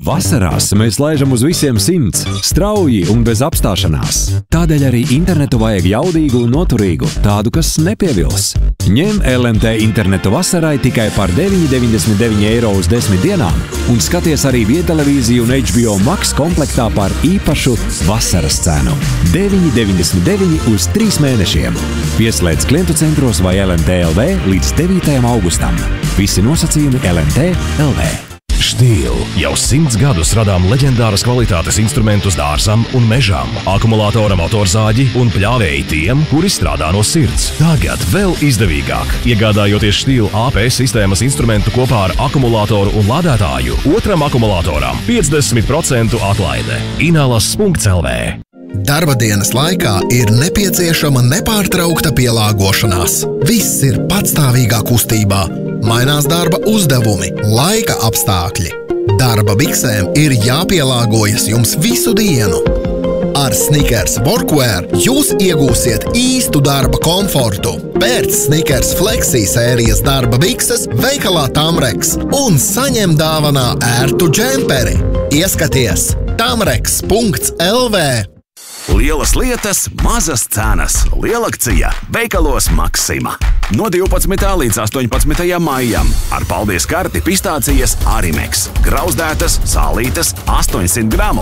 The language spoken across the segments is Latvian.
Vasarās mēs laižam uz visiem 100, strauji un bez apstāšanās. Tādēļ arī internetu vajag jaudīgu un noturīgu, tādu, kas nepievils. Ņem LMT internetu vasarai tikai par 9,99 eiro uz 10 dienām un skaties arī vietelevīziju un HBO Max komplektā par īpašu vasaras cenu. 9,99 uz 3 mēnešiem. Pieslēdz klientu centros vai LMT LV līdz 9. augustam. Visi nosacījumi LMT LV. Stihl jau 100 gadus radām leģendāras kvalitātes instrumentus dārzam un mežām, akumulātora motorzāģi un pļāvēji tiem, kuri strādā no sirds. Tagad vēl izdevīgāk. Iegādājoties Stihl AP sistēmas instrumentu kopā ar akumulātoru un lādētāju, otram akumulātoram 50% atlaide. Inalas.lv. Darba dienas laikā ir nepieciešama nepārtraukta pielāgošanās. Viss ir patstāvīgā kustībā. Mainās darba uzdevumi, laika apstākļi. Darba biksēm ir jāpielāgojas jums visu dienu. Ar Snickers Workwear jūs iegūsiet īstu darba komfortu. Pērc Snickers Flexi sērijas darba bikses veikalā Tamreks un saņem dāvanā ērtu džemperi. Ieskaties tamreks.lv. Lielas lietas, mazas cenas. Lielakcija veikalos Maksima. No 12. līdz 18. maijam ar paldies karti pistācijas Arimex. Grauzdētas, sālītas, 800 gramu,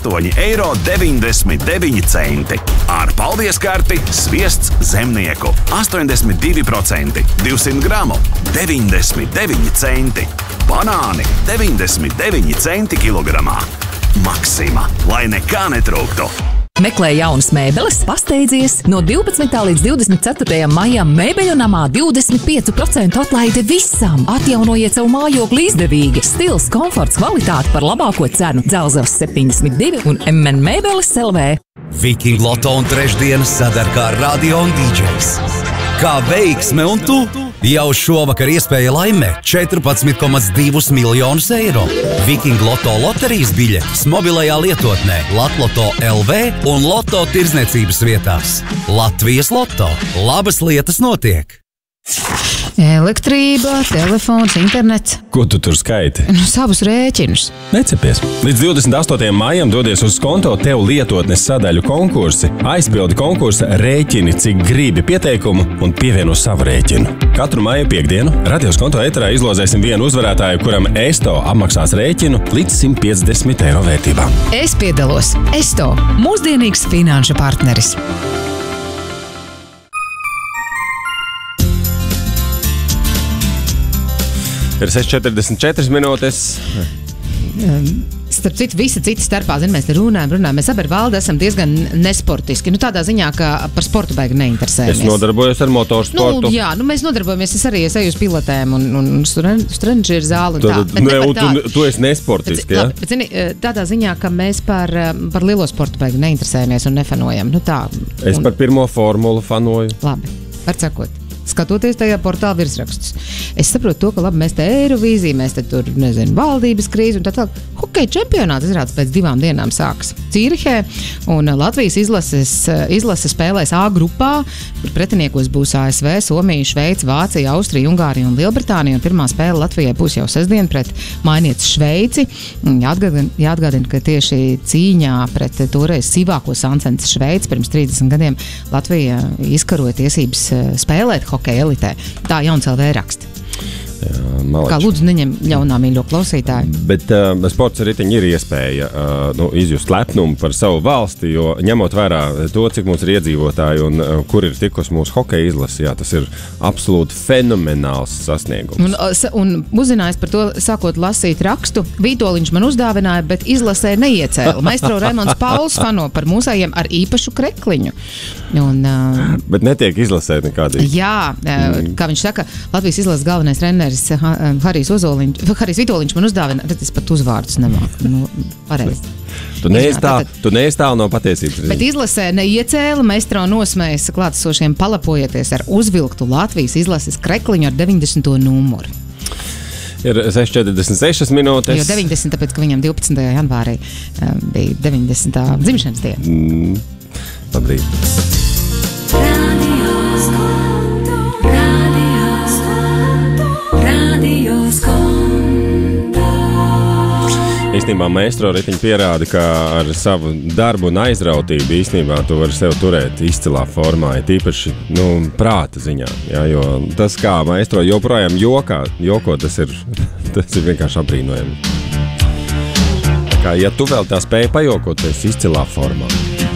8,99 eiro. Ar paldies karti sviests Zemnieku, 82%, 200 gramu, 99 centi. Banāni, 99 centi kilogramā. Maksima, lai nekā netrūktu. Meklē jaunas mēbeles, pasteidzies! No 12. līdz 24. maijam Mēbeļu namā 25% atlaide visam! Atjaunojiet savu mājokli izdevīgi! Stils, komforts, kvalitāte par labāko cenu! Dzelzavas 72 un MN Mēbeles LV. Viking Loto un trešdienas sadarkā ar radio un DJs. Kā veiksme un tu! Jau šovakar iespēja laimēt 14,2 miljonus eiro. Viking Loto loterijas biļetes mobilajā lietotnē Latloto LV un Loto tirdzniecības vietās. Latvijas Loto. Labas lietas notiek! Elektrība, telefons, internets. Ko tu tur skaiti? Savus rēķinus. Necepies. Līdz 28. maijam dodies uz konto tev lietotnes sadaļu konkursi, aizpildi konkursa rēķini, cik gribi pieteikumu un pievieno savu rēķinu. Katru maiju piekdienu radios konto eterā izlozēsim vienu uzvarētāju, kuram ESTO apmaksās rēķinu līdz 150 eiro vērtībā. Es piedalos. ESTO. Mūsdienīgs finanšu partneris. Ir 6,44 minūtes. Starp citu, visi citi starpā, mēs te runājam. Mēs abi ar Valdi esam diezgan nesportiski. Tādā ziņā, ka par sportu baigi neinteresējamies. Es nodarbojos ar motorsportu. Mēs nodarbojamies. Es arī eju uz pilotēm un uz trenižieru zāli. Tu esi nesportiski, ja? Bet, zini, tādā ziņā, ka mēs par lielo sportu baigi neinteresējamies un nefanojam. Es par pirmo formulu fanoju. Labi, var sakot. Skatoties tajā portāla virsrakstus. Es saprotu to, ka labi, mēs te Eirovīzija, mēs te tur, valdības krīze un tā tālāk. Hokeja čempionāts izrādās pēc 2 dienām sāks Cīrihē, un Latvijas izlase spēlēs A grupā, kur pretiniekos būs ASV, Somija, Šveice, Vācija, Austrija, Ungārija un Lielbritānija, un pirmā spēle Latvijai būs jau sestdien pret mainieces Šveici. Jāatgādina, ka tieši cīņā pret toreiz sīvāko sancences Šveici pirms 30 gadiem Latvija izkaroja tiesības spēlēt hokeja elitē. Tā Jauns LV raksta. Kā lūdzu neņem ļaunā mīļo klausītāju. Bet sports riteņi ir iespēja izjust lepnumu par savu valsti, jo ņemot vērā to, cik mums ir iedzīvotāji un kur ir tikus mūsu hokeja izlase, tas ir absolūti fenomenāls sasniegums. Un uzzinājis par to, sākot lasīt rakstu, Vītoliņš man uzdāvināja, bet izlasē neiecēla. Maestro Raimonds Pauls fano par mūsējiem ar īpašu krekliņu. Bet netiek izlasēt nekādi. Jā, kā viņš saka, Latvijas izlases galvenais treneris Harijs Vitoļņš man uzdāvina, tad es pat uzvārdus nemāku. Pareizi. Tu neiztāli no patiesības. Bet izlasē neiecēla, Maestro nosmējas klātesošiem palapojieties ar uzvilktu Latvijas izlases krekliņu ar 90. numuru. Ir 6,46 minūtes. Jo 90, tāpēc, ka viņam 12. janvārī bija 90. dzimšanas diena. Labrīt. īstenībā maestro ritiņi pierāda, ka ar savu darbu un aizrautību īstenībā tu vari sev turēt izcilā formā, ja tīpaši, prāta ziņā, jā, jo tas, kā maestro joprojām joko, tas ir vienkārši abrīnojami. Kā, ja tu vēl tā spēji pajokot, tu esi izcilā formā.